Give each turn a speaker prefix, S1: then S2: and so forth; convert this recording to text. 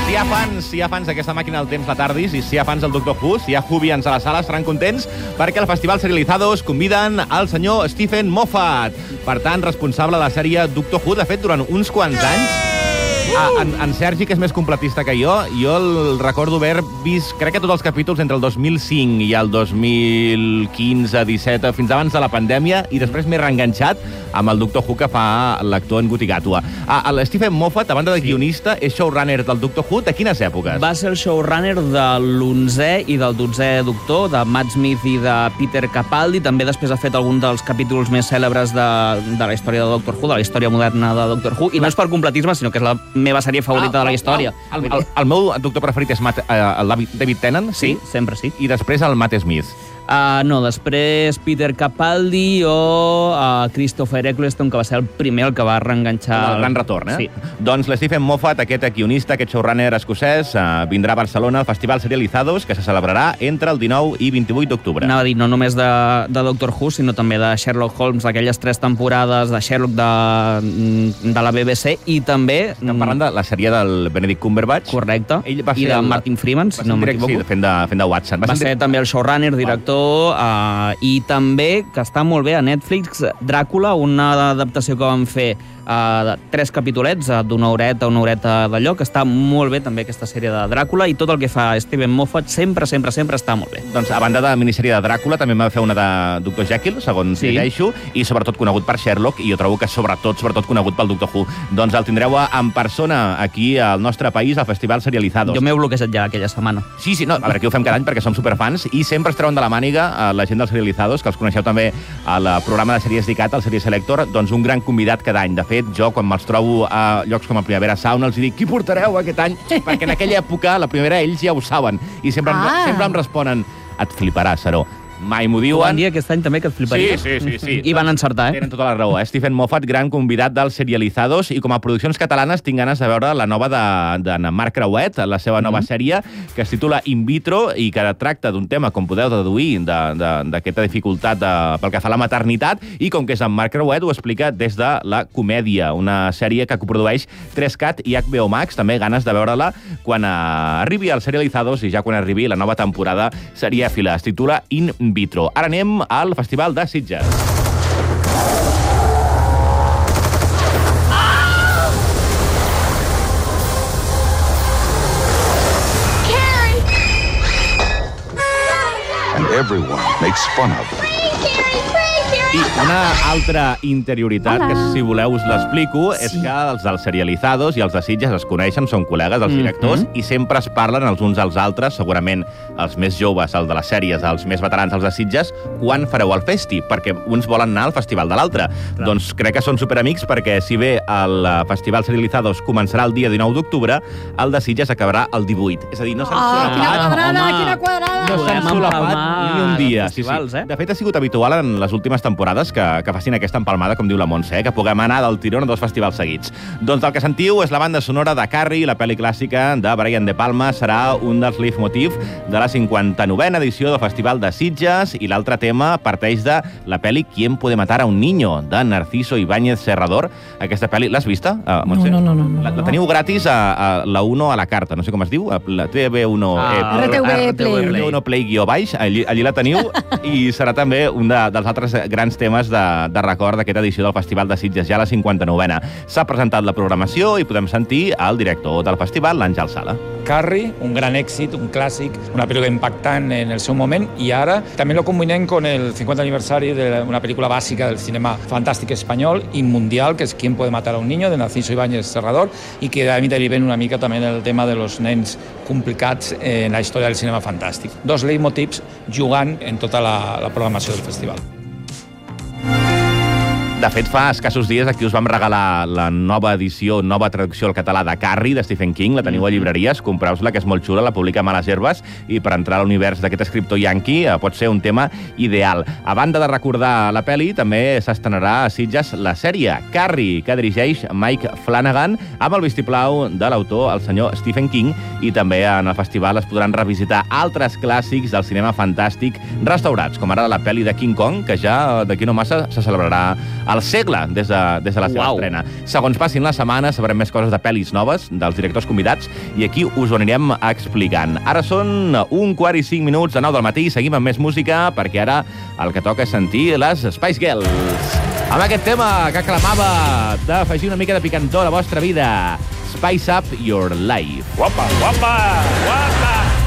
S1: Si hi ha fans d'aquesta màquina del temps, la Tardis, i si hi ha fans del Doctor Who, si hi ha Whovians a la sala, estaran contents perquè al Festival Serializados conviden al senyor Stephen Moffat, per tant, responsable de la sèrie Doctor Who, de fet, durant uns quants anys. En Sergi, que és més completista que jo el recordo haver vist, crec que tots els capítols entre el 2005 i el 2015-17, fins abans de la pandèmia, i després m'he reenganxat amb el Doctor Who que fa l'actor en Gutigatua. El Stephen Moffat, a banda de guionista, és showrunner del Doctor Who de quines èpoques?
S2: Va ser el showrunner de l'11è i del 12è Doctor, de Matt Smith i de Peter Capaldi. També després ha fet algun dels capítols més cèlebres de la història de Doctor Who, de la història moderna de Doctor Who. I no és per completisme, sinó que és la meva sèrie favorita de la història.
S1: El meu doctor preferit és el David Tennant?
S2: Sí, sempre sí.
S1: I després el Matt Smith?
S2: No, després Peter Capaldi o Christopher Eccleston, que va ser el primer el que va reenganxar...
S1: El gran retorn,
S2: Sí.
S1: Doncs l'Stephen Moffat, aquest guionista, aquest showrunner escocès, vindrà a Barcelona al Festival Serializados, que se celebrarà entre el 19 i 28 d'octubre.
S2: Anava a dir, no només de Doctor Who, sinó també de Sherlock Holmes, aquelles 3 temporades de Sherlock de la BBC, i també...
S1: Estem parlant de la sèrie del Benedict Cumberbatch.
S2: Correcte.
S1: Ell va
S2: I de Martin Freeman, si no m'equivoco.
S1: Sí, fent de Watson.
S2: Va ser també el showrunner, director, i també, que està molt bé a Netflix, Dràcula, una adaptació que van fer de 3 capitolets d'una horeta d'allò, que està molt bé també aquesta sèrie de Dràcula, i tot el que fa Stephen Moffat sempre està molt bé.
S1: Doncs a banda de la minissèrie de Dràcula també va fer una de Dr. Jekyll, segons llegeixo, i sobretot conegut per Sherlock, i jo trobo que sobretot conegut pel Doctor Who. Doncs el tindreu en persona aquí al nostre país, al Festival Serializados.
S2: Jo m'he bloquejat ja aquella setmana.
S1: Sí, no, a veure, aquí ho fem cada any perquè som superfans i sempre es treuen de la màniga la gent dels Serializados, que els coneixeu també al programa de sèries d'ICAT, al Serie Selector, doncs un gran convidat cada any. De fet, jo, quan me'ls trobo a llocs com a Primavera Sound, els dic, qui portareu aquest any? Perquè en aquella època, la primavera, ells ja ho saben. I sempre em responen, et fliparàs, Saró. Mai m'ho diuen.
S2: Van dir aquest any també que et fliparia.
S1: Sí.
S2: I van encertar,
S1: Tenen tota la raó. Stephen Moffat, gran convidat dels Serializados, i com a produccions catalanes tinc ganes de veure la nova de Marc Creuet, la seva nova sèrie, que es titula In Vitro i que tracta d'un tema, com podeu deduir, d'aquesta dificultat pel que fa a la maternitat, i com que és en Marc Creuet, ho explica des de la comèdia, una sèrie que coprodueix 3CAT i HBO Max. També ganes de veure-la quan arribi als Serializados, i ja quan arribi la nova temporada serièfila. Es titula In Vitro. Ara anem al Festival de Sitges.
S3: And everyone makes fun of them.
S1: I una altra interioritat, que si voleu us l'explico, és que els dels Serializados i els de Sitges es coneixen, són col·legues, els directors, i sempre es parlen els uns als altres, segurament els més joves, els de les sèries, els més veterans, els de Sitges, quan fareu el festi, perquè uns volen anar al festival de l'altre. Doncs crec que són superamics, perquè si bé el Festival Serializados començarà el dia 19 d'octubre, el de Sitges acabarà el 18. És a dir, no s'han
S4: Quina quadrada!
S1: No s'han solapat ni un dia.
S2: De
S1: fet, ha sigut habitual en les últimes temporades que facin aquesta empalmada, com diu la Montse, que puguem anar del tirón a 2 festivals seguits. Doncs el que sentiu és la banda sonora de Carrie, la pel·li clàssica de Brian De Palma. Serà un dels leitmotiv de la 59a edició del Festival de Sitges, i l'altre tema parteix de la pel·li ¿Quién puede matar a un niño?, de Narciso Ibáñez Serrador. Aquesta pel·li, l'has vista, Montse?
S4: No.
S1: La teniu gratis a la 1 a la carta, no sé com es diu, la TV1... RTV Play-baix, allí la teniu, i serà també un dels altres grans temes de record d'aquesta edició del Festival de Sitges, ja la 59a. S'ha presentat la programació i podem sentir el director del festival, l'Àngel Sala.
S5: Carrie, un gran èxit, un clàssic, una pel·lícula impactant en el seu moment, i ara també lo combinem con el 50 aniversari d'una pel·lícula bàsica del cinema fantàstic espanyol i mundial, que és ¿Quién puede matar a un niño?, de Narciso Ibáñez Serrador, i que a mi deriven una mica també en el tema de los nens complicats en la història del cinema fantàstic. 2 leitmotivs jugant en tota la programació del festival.
S1: De fet, fa escassos dies aquí us vam regalar la nova edició, nova traducció al català de Carrie, de Stephen King. La teniu a llibreries, compreu-la, que és molt xula, la publica Males Herbes, i per entrar a l'univers d'aquest escriptor yanqui pot ser un tema ideal. A banda de recordar la pel·li, també s'estrenarà a Sitges la sèrie Carrie, que dirigeix Mike Flanagan, amb el vistiplau de l'autor, el senyor Stephen King, i també en el festival es podran revisitar altres clàssics del cinema fantàstic restaurats, com ara la pel·li de King Kong, que ja d'aquí no massa se celebrarà al segle des de la seva estrena. Segons passin la setmana, sabrem més coses de pel·lis noves, dels directors convidats, i aquí us ho anirem explicant. Ara són 1:45 de 9 del matí i seguim amb més música, perquè ara el que toca és sentir les Spice Girls. Amb aquest tema que aclamava d'afegir una mica de picantor a la vostra vida. Spice up your life.
S6: Guapa, guapa, guapa!